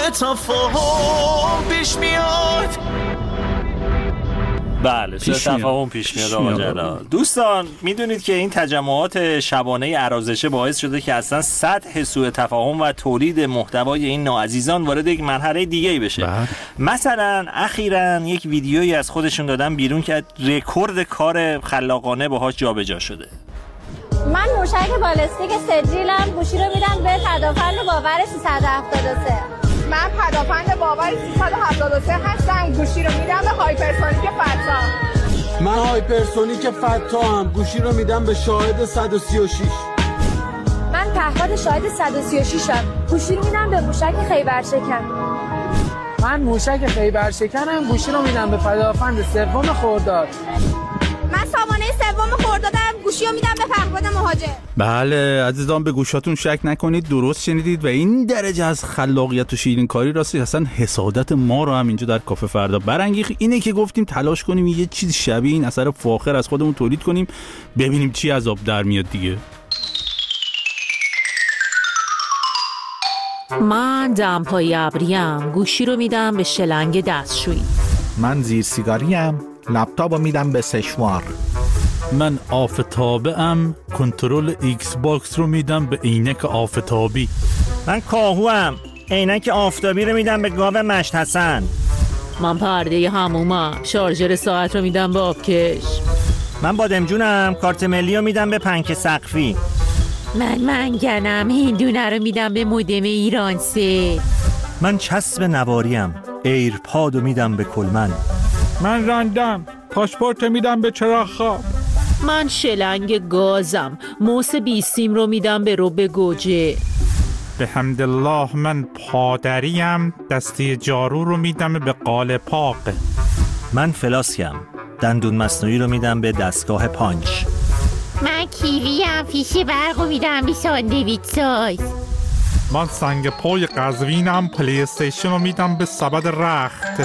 تفاهم پیش میاد. بله سوء تفاهم پیش میاد آقا جلال. دوستان میدونید که این تجمعات شبانه عرازشه باعث شده که اصلا سطح سوء تفاهم و تولید محتوای این ناعزیزان وارد یک مرحله دیگه‌ای بشه. مثلا اخیراً یک ویدیویی از خودشون دادن بیرون که رکورد کار خلاقانه باهاش جابجا شده. من موشک بالستیک سجیلم گوشی رو میدم به پدافند باور 373. من پدافند باور 373 هستم، گوشی رو میدم به هایپرسونیک فتا. من هایپرسونیک فتا هم، گوشی رو میدم به شاهد 136. من پهپاد شاهد 136 هم، گوشی رو میدم به موشک خیبرشکن. من موشک خیبرشکنم، گوشی رو میدم به پدافند سوم خرداد. من سامانه سوم خردادم، گوشی رو میدم به پهپاد مهاجر. بله عزیزان به گوشاتون شک نکنید، درست شنیدید و این درجه از خلاقیت و شیرین کاری راستی اصلا حسادت ما رو هم اینجا در کافه فردا برانگیخت. اینه که گفتیم تلاش کنیم یه چیز شبیه این اثر فاخر از خودمون تولید کنیم، ببینیم چی عذاب در میاد دیگه. من دمپایی ابریم، گوشی رو میدم به شلنگ دستشویی. من زیر سیگاریم، لپتاپ رو میدم به سشوار. من آفتابه ام، کنترل ایکس باکس رو میدم به عینک آفتابی. من کاهوام، عینک آفتابی رو میدم به گاو مشت حسن. من پرده حمومم، شارژر ساعت رو میدم به آبکش. من بادمجونم، کارت ملی رو میدم به پنکه سقفی. من منگنم، هندونه رو میدم به مودم ایران 3. من چسب نواریم، ایرپاد رو میدم به کلمن. من راندم، پاسپورت میدم به چراغ خواب. من شلنگ گازم، موس بیسیم رو میدم به رو به گوجه. به حمدالله من پادریم، دستی جارو رو میدم به قالپاق. من فلاسکم، دندون مصنوعی رو میدم به دستگاه پانچ. من کیویم، فیش برق رو میدم به ساندویچ ساز. من سنگ پای قزوینم، پلی استیشن رو میدم به سبد رخت.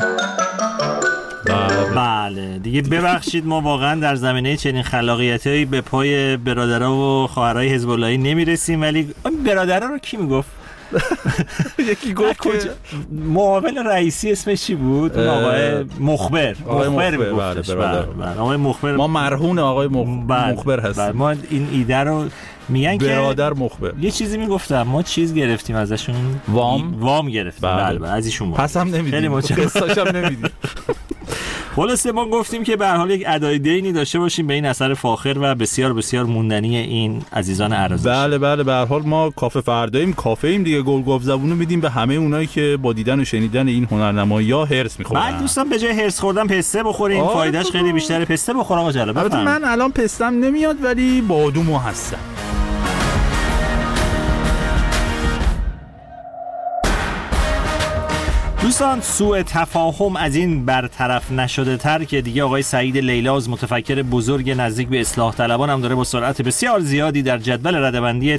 بله دیگه ببخشید ما واقعا در زمینه چنین خلاقیتایی به پای برادرها و خواهرای حزب اللهی نمیرسیم. ولی برادرها رو کی میگفت؟ یکی گفت که معاون رئیسی اسمش چی بود؟ آقای مخبر میگفتش. آقای مخبر. ما مرهون آقای مخبر هستیم. ما این ایده رو میگن که برادر مخبر. یه چیزی میگفتم ما چیز گرفتیم ازشون، وام گرفتیم. بله از ایشون پس هم نمیدیم، قصه‌اش هم نمیدیم. خلاصه ما گفتیم که به هر حال یک ادای دینی داشته باشیم به این اثر فاخر و بسیار بسیار موندنی این عزیزان عرازش. بله به هر حال ما کافه فرداییم، کافه ایم دیگه، گلگاف زبونو میدیم به همه اونایی که با دیدن و شنیدن این هنرنمایی‌ها هرس می‌خورن. بعد دوستان به جای هرس خوردن پسته بخورین، فایدهش خیلی بیشتره. پسته بخورم آقا جلال. البته من الان پستم نمیاد ولی بادومو هستم. دوستان سوء تفاهم از این برطرف نشده تر که دیگه آقای سعید لیلاز متفکر بزرگ نزدیک به اصلاح طلبان هم داره با سرعت بسیار زیادی در جدول ردبندی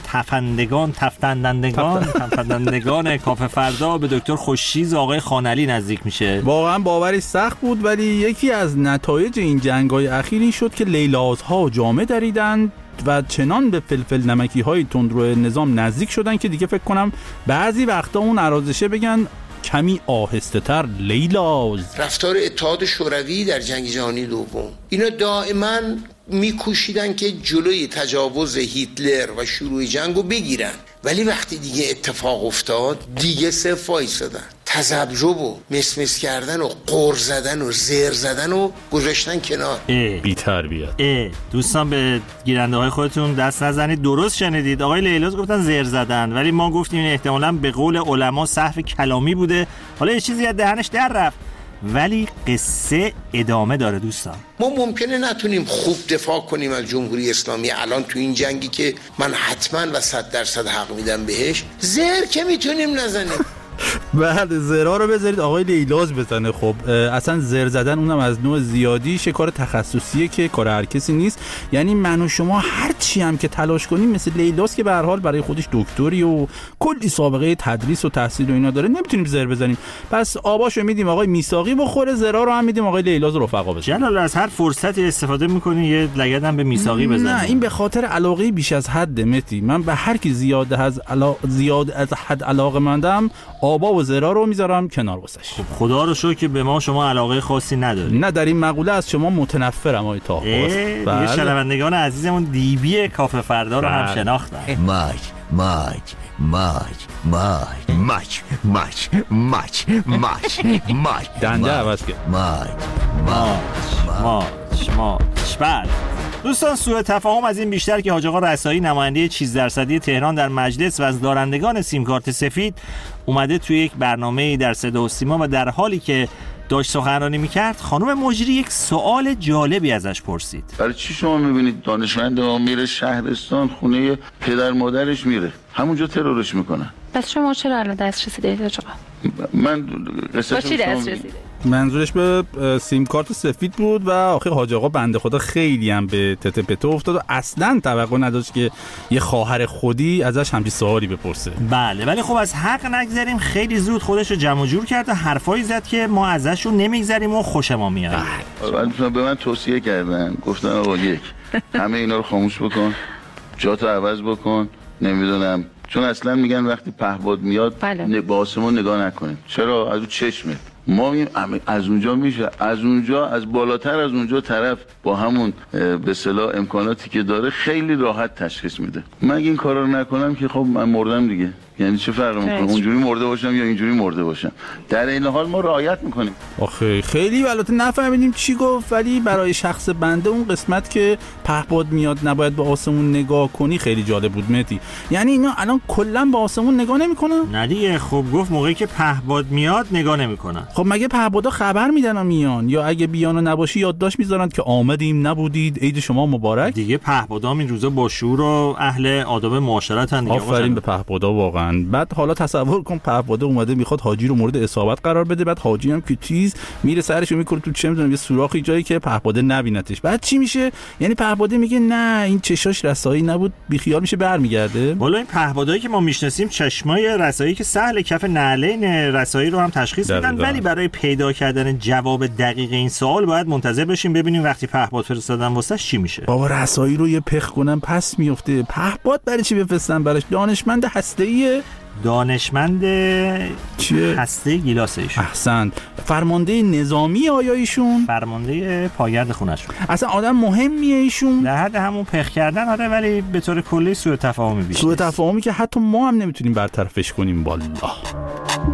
تفندندگان کافه فردا به دکتر خوشچیز آقای خانعلی نزدیک میشه. واقعا باوری سخت بود ولی یکی از نتایج این جنگ‌های اخیر این شد که لیلازها جامه دریدند و چنان به فلفل نمکی های تندرو نظام نزدیک شدن که دیگه فکر کنم بعضی وقتا اون عرازشه بگن کمی آهسته تر لیلاز. رفتار اتحاد شوروی در جنگ جهانی دوم، اینا دائما میکوشیدن که جلوی تجاوز هیتلر و شروع جنگو بگیرن، ولی وقتی دیگه اتفاق افتاد دیگه صف وایسادن، تذبذب و مسمس کردن و قرض زدن و زر زدن و گذاشتن کنار. بی تربیت. دوستان به گیرنده های خودتون دست نزنید. درست شنیدید آقای لیلاز گفتن زر زدن، ولی ما گفتیم این احتمالاً به قول علما صحو کلامی بوده. حالا یه چیزی از دهنش در رفت ولی قصه ادامه داره دوستان. ما ممکنه نتونیم خوب دفاع کنیم از جمهوری اسلامی الان تو این جنگی که من حتما و 100% حق میدم بهش، زر که میتونیم نزنیم. بعد زرا رو بذارید آقای لیلاز بزنه. خب اصلا زر زدن اونم از نوع زیادی کار تخصصیه که کار هر کسی نیست. یعنی من و شما هر چی هم که تلاش کنیم مثل لیلاز که به هر حال برای خودش دکتری و کلی سابقه تدریس و تحصیل و اینا داره نمیتونیم زر بزنیم. پس آباشو میدیم آقای میثاقی بخوره، زرا رو هم میدیم آقای لیلاز رفقا بزنه. جلال از هر فرصتی استفاده میکنی یه لگد هم به میثاقی بزنی. نه این به خاطر علاقه بیش از حد متی. من به هر کی زیاد از حد علاقه مندم آبا و زرا رو میذارم کنار واسش. خدا رو شکر که به ما شما علاقه خاصی نداری. نه در این مقوله از شما متنفرم آقای طاهباز. دیگه شنوندگان عزیزمون دیبی کافه فردا رو هم شناختن. ماچ دنده عوض کرد. ماچ. بله دوستان، سوء تفاهم از این بیشتر که حاج آقا رسایی نماینده 10% تهران در مجلس و از دارندگان سیم کارت سفید اومده توی یک برنامه در صدا و سیما و در حالی که داشت سخنرانی میکرد خانم مجری یک سوال جالبی ازش پرسید. برای چی شما میبینید دانشمند ما میره شهرستان خونه پدر مادرش میره همونجا ترورش میکنن؟ پس شما چرا الان دسترسی دارید آقا؟ من با چی دسترسی؟ منظورش به سیم کارت سفید بود و آخه حاج آقا بنده خدا خیلی هم به تته پته افتاد و اصلا توقع نداشت که یه خواهر خودی ازش همچین سوالی بپرسه. بله ولی خب از حق نگذریم، خیلی زود خودش رو جمع جور کرد و حرفایی زد که ما ازش رو نمیگذریم و خوشمون میاد. به من توصیه کردن، گفتن آقا یک همه اینا رو خاموش بکن، جاتو عوض بکن، نمیدونم، چون اصلا میگن وقتی پهباد میاد با آسمون نگاه نکنیم. چرا؟ از اون چشمه ما از اونجا میشه، از اونجا از بالاتر از اونجا طرف با همون به اصطلاح امکاناتی که داره خیلی راحت تشخیص میده. من اگه این کارا رو نکنم که خب من مردم دیگه. یعنی چه فرقی میکنه اونجوری مرده باشم یا اینجوری مرده باشم؟ در این حال ما رعایت میکنیم. آخه خیلی البته نفهمیدیم چی گفت، ولی برای شخص بنده اون قسمت که پهپاد میاد نباید به آسمون نگاه کنی خیلی جالب بود مهدی. یعنی اینا الان کلا به آسمون نگاه نمیکنن؟ نه دیگه، خب گفت موقعی که پهپاد میاد نگاه نمیکنن. خب مگه پهپادا خبر میدن و میان، یا اگه بیان و نباشی یادداشت میذارن که آمدیم نبودید عید شما مبارک؟ دیگه پهپادا این روزا با شعور و اهل آداب معاشرتن دیگه. آفرین به پهپادا واقعا. بعد حالا تصور کن پهپادا اومده میخواد حاجی رو مورد اصابت قرار بده، بعد حاجی هم که چیز میره سرشو میکنه تو چه میدونم یه سوراخی جایی که پهپادا نبینتش. بعد چی میشه؟ یعنی پهپادا میگه نه این چشاش رسایی نبود، بیخیال میشه برمیگرده. والا این پهپادایی که ما میشناسیم چشمای رسایی که سهل کف نعلین رسایی رو هم تشخیص میدن، ولی برای پیدا کردن جواب دقیق این سوال باید منتظر بشیم ببینیم وقتی پهپاد فرستادن واسش چی میشه. بابا رسایی رو یه پخ کنن پس میفته. پهپاد برای چی بفرستن براش؟ دانشمند هسته‌ایه. دانشمند چیه؟ هسته گیلاس ایشون. احسن. فرمانده نظامی آیا ایشون؟ فرمانده پایگرد خونه‌شون. اصلا آدم مهمیه ایشون. در حد همون پخ کردن آره، ولی به طور کلی سوء تفاهمی بیشتر. سوء تفاهمی که حتی ما هم نمیتونیم برطرفش کنیم. والله